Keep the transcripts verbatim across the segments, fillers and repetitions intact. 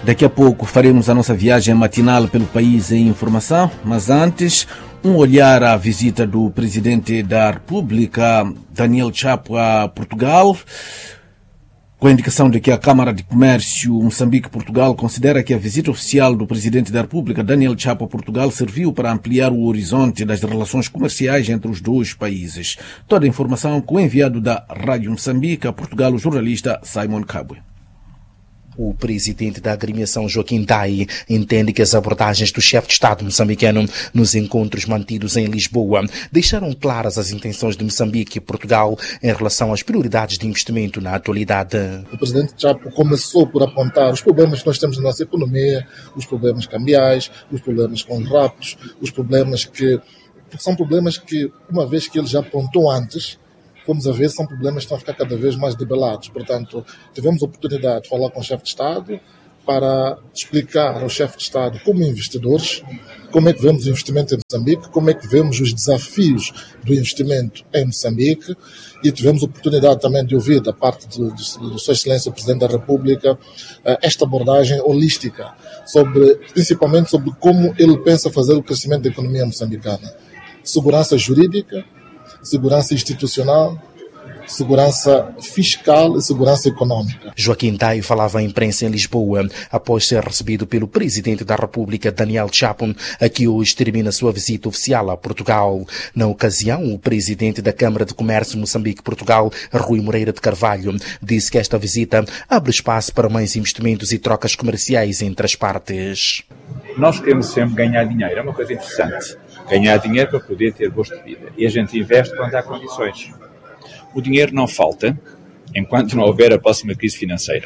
Daqui a pouco faremos a nossa viagem matinal pelo país em informação, mas antes, um olhar à visita do Presidente da República, Daniel Chapo, a Portugal, com a indicação de que a Câmara de Comércio Moçambique-Portugal considera que a visita oficial do Presidente da República, Daniel Chapo, a Portugal, serviu para ampliar o horizonte das relações comerciais entre os dois países. Toda a informação com o enviado da Rádio Moçambique a Portugal, o jornalista Simon Kabwe. O presidente da agremiação, Joaquim Tai, entende que as abordagens do chefe de Estado moçambicano nos encontros mantidos em Lisboa deixaram claras as intenções de Moçambique e Portugal em relação às prioridades de investimento na atualidade. O presidente Chapo começou por apontar os problemas que nós temos na nossa economia, os problemas cambiais, os problemas com os raptos, os problemas que, porque são problemas que, uma vez que ele já apontou antes, fomos a ver, são problemas que estão a ficar cada vez mais debelados. Portanto, tivemos a oportunidade de falar com o chefe de Estado para explicar ao chefe de Estado, como investidores, como é que vemos o investimento em Moçambique, como é que vemos os desafios do investimento em Moçambique, e tivemos a oportunidade também de ouvir da parte do, do, do Sua Excelência o Presidente da República esta abordagem holística, sobre, principalmente sobre como ele pensa fazer o crescimento da economia moçambicana. Segurança jurídica, segurança institucional, segurança fiscal e segurança econômica. Joaquim Tai falava à imprensa em Lisboa após ser recebido pelo Presidente da República, Daniel Chapo, a que hoje termina sua visita oficial a Portugal. Na ocasião, o Presidente da Câmara de Comércio Moçambique-Portugal, Rui Moreira de Carvalho, disse que esta visita abre espaço para mais investimentos e trocas comerciais entre as partes. Nós queremos sempre ganhar dinheiro, é uma coisa interessante. Ganhar dinheiro para poder ter gosto de vida. E a gente investe quando há condições. O dinheiro não falta enquanto não houver a próxima crise financeira.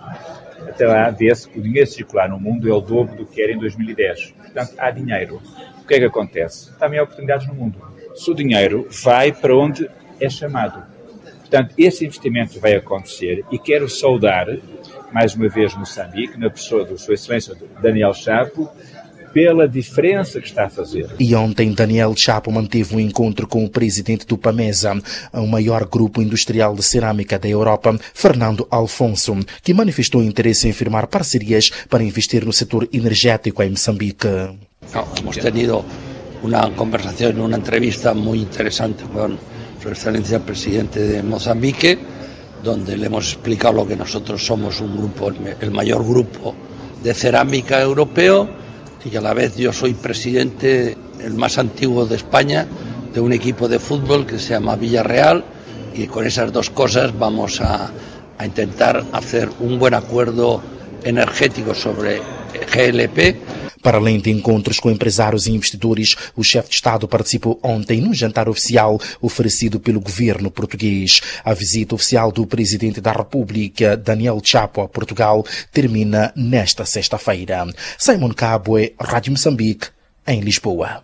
Até lá vê-se que o dinheiro circular no mundo é o dobro do que era em dois mil e dez. Portanto, há dinheiro. O que é que acontece? Também há oportunidades no mundo. Se o dinheiro vai para onde é chamado. Portanto, esse investimento vai acontecer e quero saudar, mais uma vez, Moçambique, na pessoa do Sua Excelência Daniel Chapo, pela diferença que está a fazer. E ontem Daniel Chapo manteve um encontro com o presidente do PAMESA, o maior grupo industrial de cerâmica da Europa, Fernando Alfonso, que manifestou interesse em firmar parcerias para investir no setor energético em Moçambique. No, hemos tenido una conversación, una entrevista muy interesante con Su Excelencia el Presidente de Mozambique, donde le hemos explicado lo que nosotros somos un grupo, el mayor grupo de cerámica europeo, y que a la vez yo soy presidente, el más antiguo de España, de un equipo de fútbol que se llama Villarreal, y con esas dos cosas vamos a, a intentar hacer un buen acuerdo energético sobre G L P. Para além de encontros com empresários e investidores, o chefe de Estado participou ontem num jantar oficial oferecido pelo governo português. A visita oficial do Presidente da República, Daniel Chapo, a Portugal, termina nesta sexta-feira. Simon Kabwe, Rádio Moçambique, em Lisboa.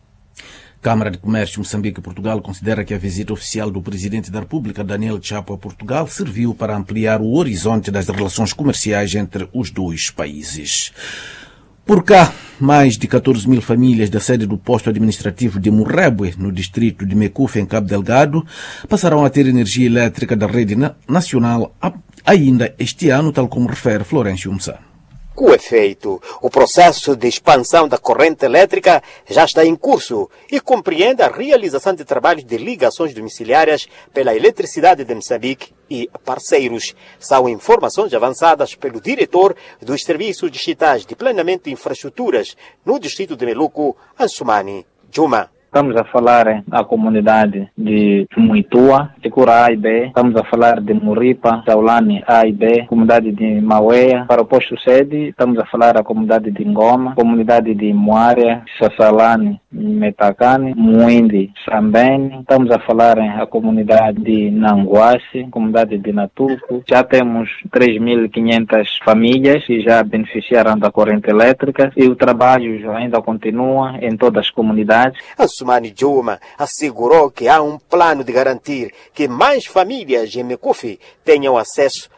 Câmara de Comércio Moçambique e Portugal considera que a visita oficial do Presidente da República, Daniel Chapo, a Portugal, serviu para ampliar o horizonte das relações comerciais entre os dois países. Por cá, mais de catorze mil famílias da sede do posto administrativo de Murrebwe, no distrito de Mecufe, em Cabo Delgado, passarão a ter energia elétrica da rede nacional ainda este ano, tal como refere Florencio Msa. Com efeito, o processo de expansão da corrente elétrica já está em curso e compreende a realização de trabalhos de ligações domiciliárias pela Eletricidade de Moçambique e parceiros. São informações avançadas pelo diretor dos Serviços Digitais de Planeamento de Infraestruturas no distrito de Meluco, Ansumani Juma. Estamos a falar da comunidade de Muitua, Ticura A e B. Estamos a falar de Muripa, Saulani A e B, comunidade de Mauea. Para o posto sede, estamos a falar da comunidade de Ngoma, comunidade de Moária, Sassalani, Metacane, Muindi, Sambene. Estamos a falar da comunidade de Nanguace, comunidade de Natuco. Já temos três mil e quinhentas famílias que já beneficiaram da corrente elétrica e o trabalho ainda continua em todas as comunidades. Ansumani Juma assegurou que há um plano de garantir que mais famílias em Mecufe tenham acesso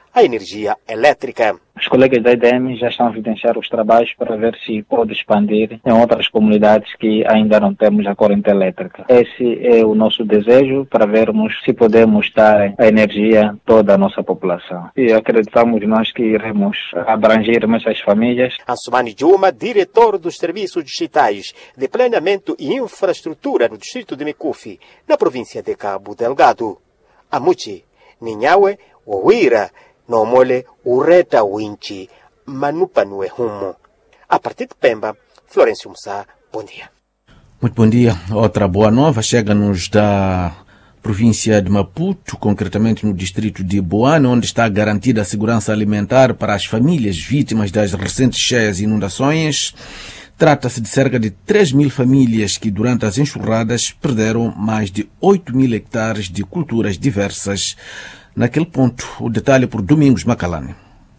à energia elétrica. Os colegas da I D M já estão a evidenciar os trabalhos para ver se pode expandir em outras comunidades que ainda não temos a corrente elétrica. Esse é o nosso desejo, para vermos se podemos dar a energia a toda a nossa população. E acreditamos nós que iremos abranger mais as famílias. Ansumani Juma, diretor dos Serviços Digitais de Planeamento e Infraestrutura no distrito de Mikufi, na província de Cabo Delgado. Amuchi, Ninhawe, Ouira, Nomole, Ureta Winchi, Manupanue Humo. A partir de Pemba, Florencio Musa, bom dia. Muito bom dia. Outra boa nova chega-nos da província de Maputo, concretamente no distrito de Boane, onde está garantida a segurança alimentar para as famílias vítimas das recentes cheias e inundações. Trata-se de cerca de três mil famílias que, durante as enxurradas, perderam mais de oito mil hectares de culturas diversas. Naquele ponto, o detalhe por Domingos Macalane.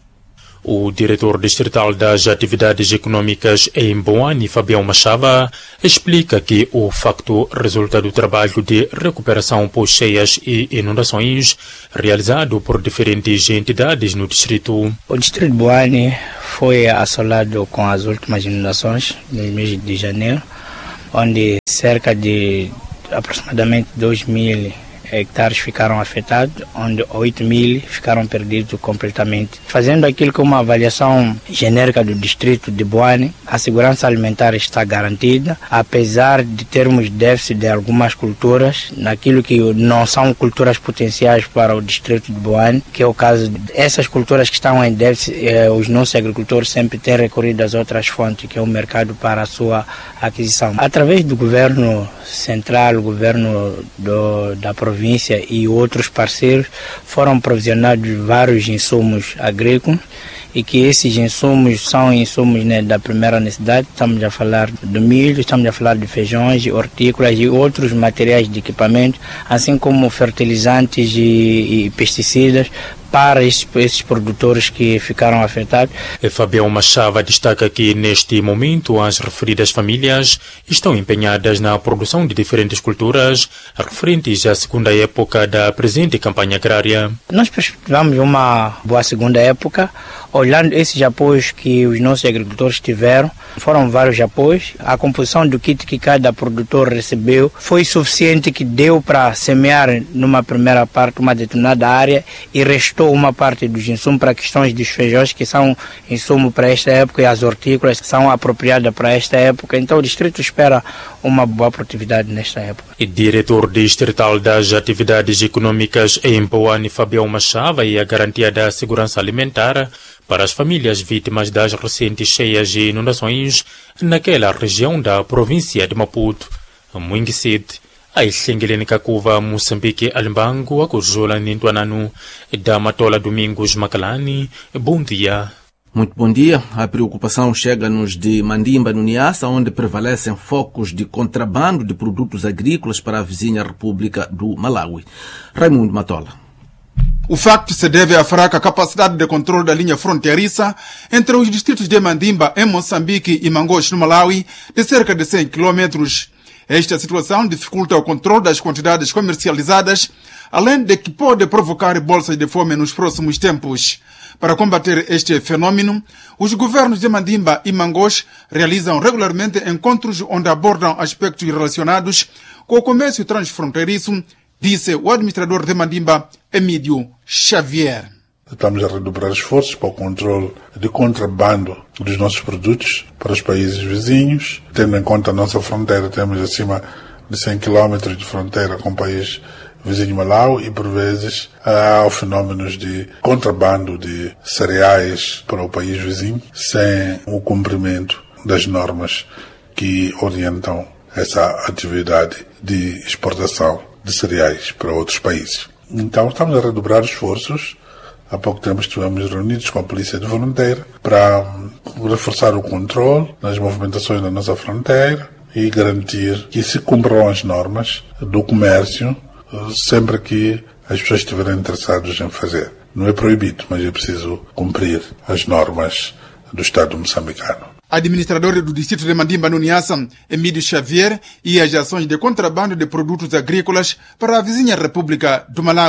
O diretor distrital das atividades econômicas em Boane, Fabião Machava, explica que o facto resulta do trabalho de recuperação pós-cheias e inundações realizado por diferentes entidades no distrito. O distrito de Boane foi assolado com as últimas inundações no mês de janeiro, onde cerca de aproximadamente dois mil hectares ficaram afetados, onde oito mil ficaram perdidos completamente. Fazendo aquilo que é uma avaliação genérica do distrito de Boane, a segurança alimentar está garantida, apesar de termos déficit de algumas culturas, naquilo que não são culturas potenciais para o distrito de Boane, que é o caso dessas culturas que estão em déficit, eh, os nossos agricultores sempre têm recorrido às outras fontes, que é o mercado, para a sua aquisição. Através do governo central, o governo do, da província e outros parceiros, foram provisionados vários insumos agrícolas, e que esses insumos são insumos, né, da primeira necessidade. Estamos a falar do milho, estamos a falar de feijões, hortícolas e outros materiais de equipamento, assim como fertilizantes e, e pesticidas para esses, esses produtores que ficaram afetados. Fabião Machava destaca que, neste momento, as referidas famílias estão empenhadas na produção de diferentes culturas referentes à segunda época da presente campanha agrária. Nós perspectivamos uma boa segunda época, olhando esses apoios que os nossos agricultores tiveram. Foram vários apoios. A composição do kit que cada produtor recebeu foi suficiente, que deu para semear numa primeira parte uma determinada área e restou uma parte dos insumos para questões dos feijões, que são insumos para esta época, e as hortícolas são apropriadas para esta época. Então o distrito espera uma boa produtividade nesta época. E diretor distrital das atividades econômicas em Boane, Fabião Machava, e a garantia da segurança alimentar para as famílias vítimas das recentes cheias e inundações naquela região da província de Maputo. Muinguicid, a Ixengelene Kakuva, Moçambique, Alimbango, Acujola, Nintuananu, da Matola Domingos Macalani. Bom dia. Muito bom dia. A preocupação chega-nos de Mandimba, no Niassa, onde prevalecem focos de contrabando de produtos agrícolas para a vizinha República do Malawi. Raimundo Matola. O facto se deve à fraca capacidade de controle da linha fronteiriça entre os distritos de Mandimba, em Moçambique, e Mangosh, no Malawi, de cerca de cem quilômetros. Esta situação dificulta o controle das quantidades comercializadas, além de que pode provocar bolsas de fome nos próximos tempos. Para combater este fenômeno, os governos de Mandimba e Mangosh realizam regularmente encontros onde abordam aspectos relacionados com o comércio transfronteiriço, disse o administrador de Mandimba, Emílio Xavier. Estamos a redobrar esforços para o controle de contrabando dos nossos produtos para os países vizinhos. Tendo em conta a nossa fronteira, temos acima de cem quilômetros de fronteira com o país vizinho Malawi, e por vezes há fenómenos de contrabando de cereais para o país vizinho sem o cumprimento das normas que orientam essa atividade de exportação de cereais para outros países. Então estamos a redobrar esforços. Há pouco tempo estivemos reunidos com a Polícia de Fronteira para reforçar o controle nas movimentações da nossa fronteira e garantir que se cumpram as normas do comércio sempre que as pessoas estiverem interessadas em fazer. Não é proibido, mas é preciso cumprir as normas do Estado moçambicano. Administrador do distrito de Mandimba, no Niassa, Emílio Xavier, e as ações de contrabando de produtos agrícolas para a vizinha República do Malawi.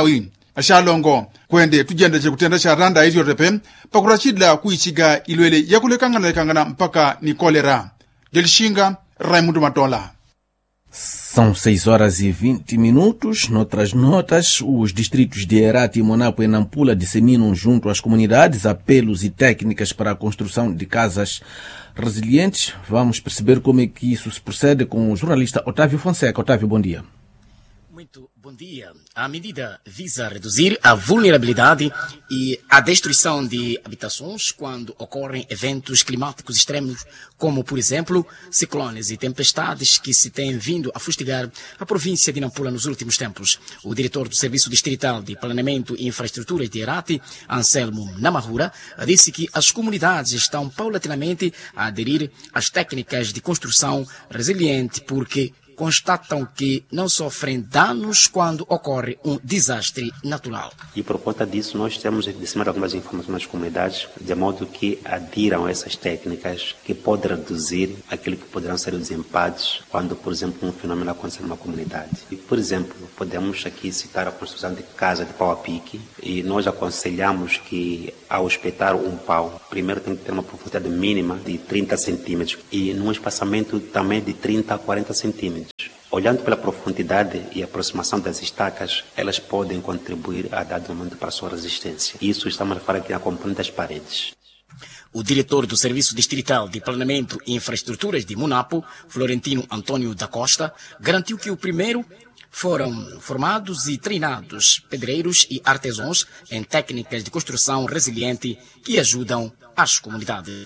ashalongo kwende tujenda chekutenda cha randa hizo repe pakurachidla kuichiga ilwele yakule kangana kangana mpaka ni kolera. Delishinga Raimundo Matola. São seis horas e vinte minutos. Noutras notas, os distritos de Herati, Monapo e Nampula disseminam junto às comunidades apelos e técnicas para a construção de casas resilientes. Vamos perceber como é que isso se procede com o jornalista Otávio Fonseca. Otávio, bom dia. Muito bom dia. A medida visa reduzir a vulnerabilidade e a destruição de habitações quando ocorrem eventos climáticos extremos, como, por exemplo, ciclones e tempestades que se têm vindo a fustigar a província de Nampula nos últimos tempos. O diretor do Serviço Distrital de Planeamento e Infraestruturas de Herati, Anselmo Namahura, disse que as comunidades estão paulatinamente a aderir às técnicas de construção resiliente porque constatam que não sofrem danos quando ocorre um desastre natural. E por conta disso, nós temos de disseminar algumas informações nas comunidades, de modo que adiram a essas técnicas que podem reduzir aquilo que poderão ser os impactos quando, por exemplo, um fenômeno acontecer numa comunidade. E, por exemplo, podemos aqui citar a construção de casa de pau a pique, e nós aconselhamos que, ao espetar um pau, primeiro tem que ter uma profundidade mínima de trinta centímetros e num espaçamento também de trinta a quarenta centímetros. Olhando pela profundidade e aproximação das estacas, elas podem contribuir a dado momento para a sua resistência. Isso estamos a falar aqui na componente das paredes. O diretor do Serviço Distrital de Planeamento e Infraestruturas de Monapo, Florentino Antônio da Costa, garantiu que o primeiro foram formados e treinados pedreiros e artesãos em técnicas de construção resiliente que ajudam as comunidades.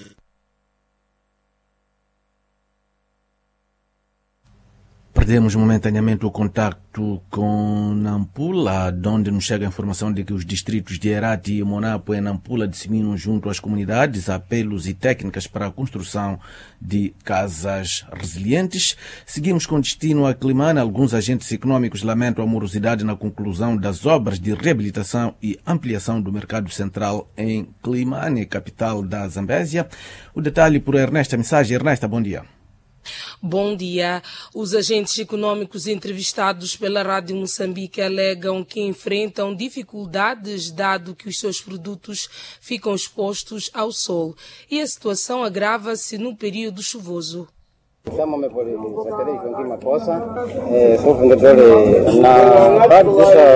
Perdemos momentaneamente o contacto com Nampula, de onde nos chega a informação de que os distritos de Herati, Monapo e Nampula disseminam junto às comunidades apelos e técnicas para a construção de casas resilientes. Seguimos com destino a Climane. Alguns agentes econômicos lamentam a morosidade na conclusão das obras de reabilitação e ampliação do mercado central em Climane, capital da Zambésia. O detalhe por Ernesta Mensagem. Ernesta, bom dia. Bom dia. Os agentes econômicos entrevistados pela Rádio Moçambique alegam que enfrentam dificuldades dado que os seus produtos ficam expostos ao sol e a situação agrava-se no período chuvoso. Chamo-me por Zacarias Joaquim Macossa, sou vendedor na parte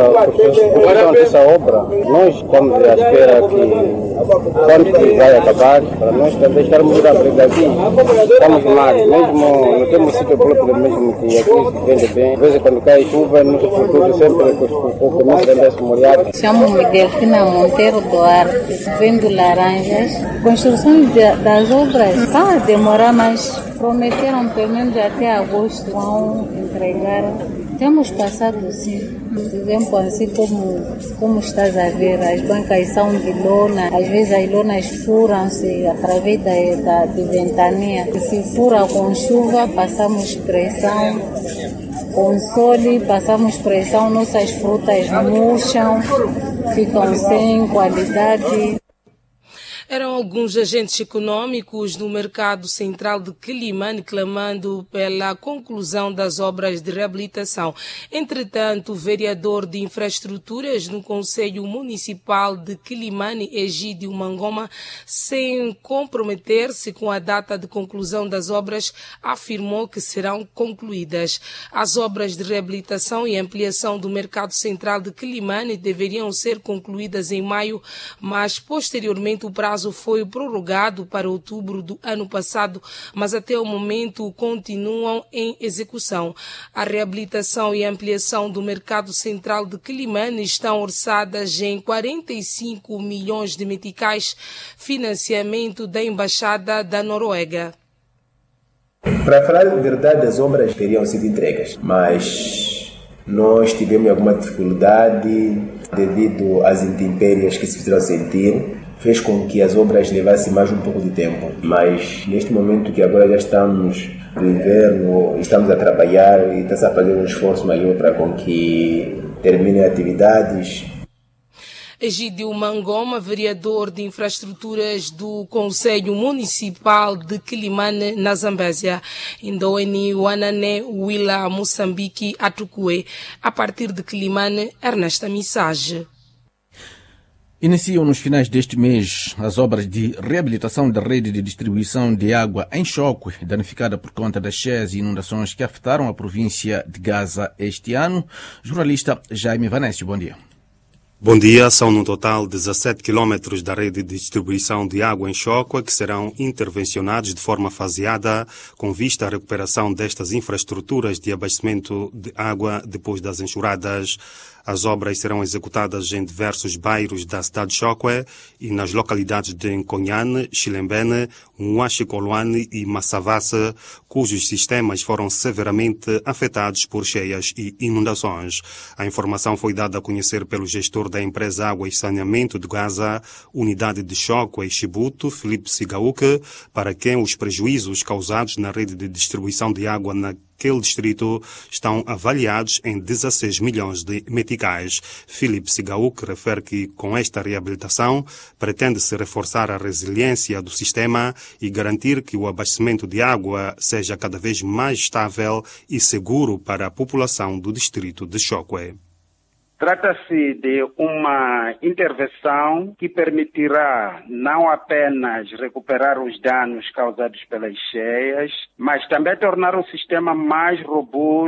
dessa, dessa obra. Nós estamos à espera que quando que vai acabar, para nós também estarmos a brigar aqui. Estamos mal, mesmo não temos sítio próprio mesmo que aqui se vende bem. Às vezes quando cai chuva, nossos produtos sempre começam a se molhar. Chamo-me Delfina Monteiro Duarte, vendo laranjas. Construção das obras está a demorar, mas prometeram pelo menos até agosto vão entregar. Temos passado sim, por exemplo, assim como, como estás a ver, as bancas são de lona, às vezes as lonas furam-se através da, da de ventania. Se fura com chuva, passamos pressão, com sol, passamos pressão, nossas frutas murcham, ficam sem qualidade. Eram alguns agentes econômicos no mercado central de Climane clamando pela conclusão das obras de reabilitação. Entretanto, o vereador de infraestruturas no Conselho Municipal de Climane, Egídio Mangoma, sem comprometer-se com a data de conclusão das obras, afirmou que serão concluídas. As obras de reabilitação e ampliação do mercado central de Climane deveriam ser concluídas em maio, mas posteriormente o prazo foi prorrogado para outubro do ano passado, mas até o momento continuam em execução. A reabilitação e ampliação do mercado central de Climane estão orçadas em quarenta e cinco milhões de meticais, financiamento da Embaixada da Noruega. Para falar a verdade, as obras teriam sido entregues, mas nós tivemos alguma dificuldade devido às intempéries que se fizeram sentir. Fez com que as obras levassem mais um pouco de tempo. Mas neste momento que agora já estamos no inverno, estamos a trabalhar e está-se a fazer um esforço maior para com que terminem atividades. Egídio Mangoma, vereador de infraestruturas do Conselho Municipal de Climane, na Zambésia. Indoeni Wanane Wila Moçambique Atukue. A partir de Climane, Ernesta Mensagem. Iniciam nos finais deste mês as obras de reabilitação da rede de distribuição de água em Chocwe, danificada por conta das cheias e inundações que afetaram a província de Gaza este ano. Jornalista Jaime Vanessio, bom dia. Bom dia. São no total dezassete quilómetros da rede de distribuição de água em Chocwe que serão intervencionados de forma faseada com vista à recuperação destas infraestruturas de abastecimento de água depois das enxurradas. As obras serão executadas em diversos bairros da cidade de Chocwe e nas localidades de Nkonhane, Chilembene, Nwachikoloane e Massavasse, cujos sistemas foram severamente afetados por cheias e inundações. A informação foi dada a conhecer pelo gestor da empresa Água e Saneamento de Gaza, unidade de Chocwe e Chibuto, Filipe Sigaúke, para quem os prejuízos causados na rede de distribuição de água na Aquele distrito estão avaliados em dezasseis milhões de meticais. Filipe Sigaúke refere que com esta reabilitação pretende-se reforçar a resiliência do sistema e garantir que o abastecimento de água seja cada vez mais estável e seguro para a população do distrito de Chocwe. Trata-se de uma intervenção que permitirá não apenas recuperar os danos causados pelas cheias, mas também tornar o sistema mais robusto